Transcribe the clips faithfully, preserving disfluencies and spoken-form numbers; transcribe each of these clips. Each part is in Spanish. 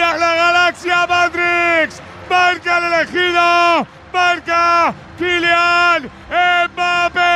a la galaxia Matrix. Marca el elegido. Marca Kylian Mbappé.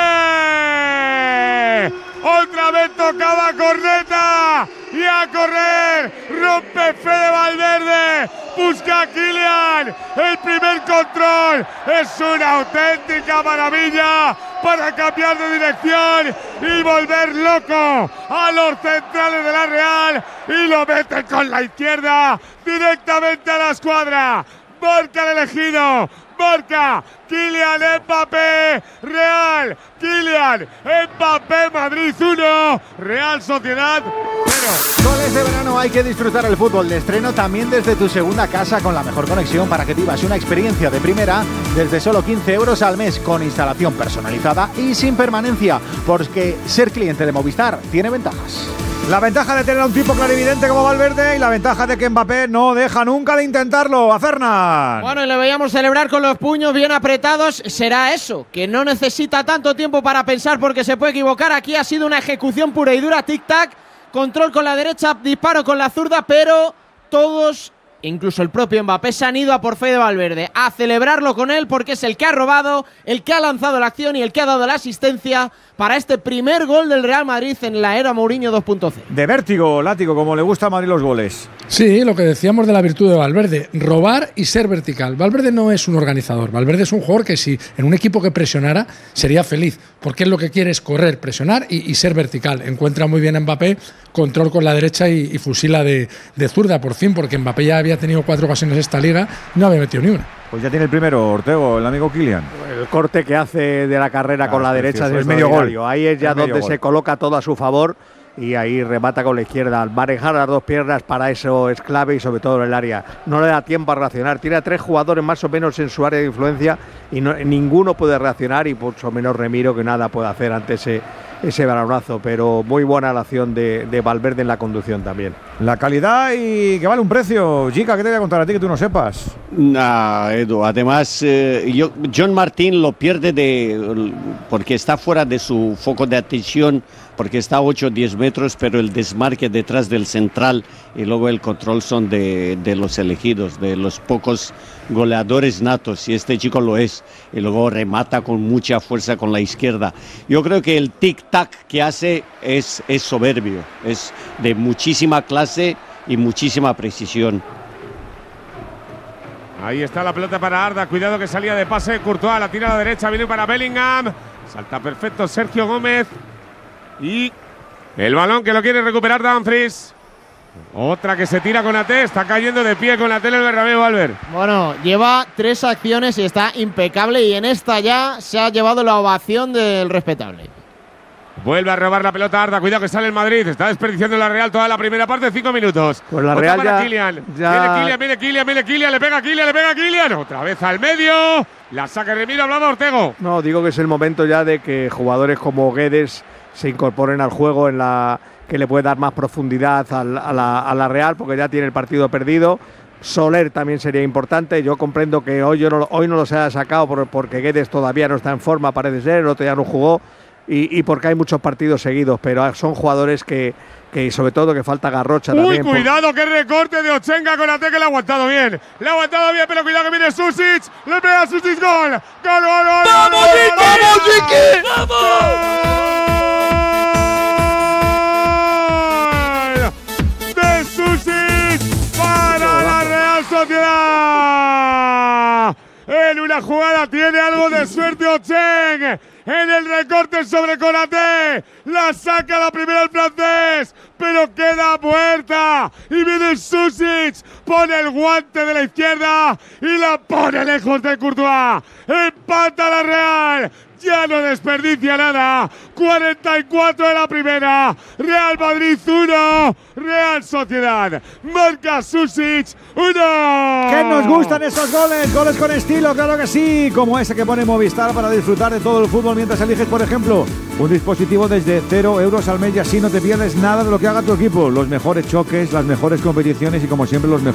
Otra vez tocaba corneta. Y a correr. Rompe Fede Valverde. Busca a Kylian. El primer control. Es una auténtica maravilla para cambiar de dirección y volver loco a los centrales de la Real. Y lo mete con la izquierda directamente a la escuadra. Marca el elegido. Marca Kylian Mbappé. Real. Kylian Mbappé. Madrid uno. Real Sociedad cero. Goles de verano, hay que disfrutar el fútbol de estreno también desde tu segunda casa con la mejor conexión para que vivas una experiencia de primera desde solo quince euros al mes con instalación personalizada y sin permanencia, porque ser cliente de Movistar tiene ventajas. La ventaja de tener a un tipo clarividente como Valverde y la ventaja de que Mbappé no deja nunca de intentarlo. A Fernan. Bueno, y le veíamos celebrar con los puños bien apretados. Será eso, que no necesita tanto tiempo para pensar porque se puede equivocar. Aquí ha sido una ejecución pura y dura, tic-tac. Control con la derecha, disparo con la zurda, pero todos, incluso el propio Mbappé, se han ido a por Fede Valverde, a celebrarlo con él porque es el que ha robado, el que ha lanzado la acción y el que ha dado la asistencia para este primer gol del Real Madrid en la era Mourinho dos punto cero. De vértigo, látigo, como le gusta a Madrid los goles. Sí, lo que decíamos de la virtud de Valverde, robar y ser vertical. Valverde no es un organizador, Valverde es un jugador que si en un equipo que presionara sería feliz, porque él lo que quiere es correr, presionar y, y ser vertical. Encuentra muy bien a Mbappé, control con la derecha y, y fusila de, de zurda, por fin, porque Mbappé ya había tenido cuatro ocasiones esta liga, no había metido ni una. Pues ya tiene el primero, Ortego, el amigo Kylian. El corte que hace de la carrera ah, con la derecha es medio gol. Ahí es ya es donde se coloca todo a su favor y ahí remata con la izquierda. Al manejar las dos piernas para eso es clave y sobre todo en el área. No le da tiempo a reaccionar. Tiene a tres jugadores más o menos en su área de influencia y no, ninguno puede reaccionar y mucho menos Remiro, que nada puede hacer ante ese, ese balonazo. Pero muy buena la acción de, de Valverde en la conducción también. La calidad y que vale un precio. Chica, ¿qué te voy a contar a ti que tú no sepas? Nah, Edu, además eh, yo, John Martín lo pierde de porque está fuera de su foco de atención, porque está a ocho o diez metros, pero el desmarque detrás del central y luego el control son de, de los elegidos, de los pocos goleadores natos, y este chico lo es, y luego remata con mucha fuerza con la izquierda. Yo creo que el tic-tac que hace es, es soberbio, es de muchísima clase y muchísima precisión. Ahí está la pelota para Arda, cuidado que salía de pase Courtois, la tira a la derecha, viene para Bellingham, salta perfecto Sergio Gómez y el balón que lo quiere recuperar Dumfries. Otra que se tira con A T, está cayendo de pie con la tele el Bernabéu, Albert. Bueno, lleva tres acciones y está impecable y en esta ya se ha llevado la ovación del respetable. Vuelve a robar la pelota Arda, cuidado que sale el Madrid, está desperdiciando la Real toda la primera parte, cinco minutos. Pues la Real ya, Kylian. ya… Viene Kylian, viene Kylian, viene Kylian, le pega Kylian, le pega Kylian, otra vez al medio, la saca Remiro, hablaba Ortego. No, digo que es el momento ya de que jugadores como Guedes se incorporen al juego, en la que le puede dar más profundidad al, a, la, a la Real, porque ya tiene el partido perdido. Soler también sería importante. Yo comprendo que hoy, yo no, hoy no los haya sacado por, porque Guedes todavía no está en forma, parece ser, el otro ya no jugó. Y, y porque hay muchos partidos seguidos, pero son jugadores que, que sobre todo que falta Garrocha Uy, también. Uy, cuidado, por… qué recorte de Ochenga con Ate, que le ha aguantado bien. Le ha aguantado bien, pero cuidado que viene Susic. Le pega a Susic, gol. Gol, gol, gol. ¡Vamos, Chiqui! ¡Vamos, Chiqui! ¡Gol! De Susic para la Real Sociedad. En una jugada tiene algo de suerte Ocheng. En el recorte sobre Konaté, la saca la primera el francés, pero queda muerta. Y viene Susic, pone el guante de la izquierda y la pone lejos de Courtois. Empata la Real, ya no desperdicia nada. cuarenta y cuatro de la primera, Real Madrid uno, Real Sociedad. Marca Susic uno. ¿Qué nos gustan esos goles? Goles con estilo, claro que sí. Como ese que pone Movistar para disfrutar de todo el fútbol mientras eliges, por ejemplo, un dispositivo desde cero euros al mes y así no te pierdes nada de lo que haga tu equipo. Los mejores choques, las mejores competiciones y como siempre los mejores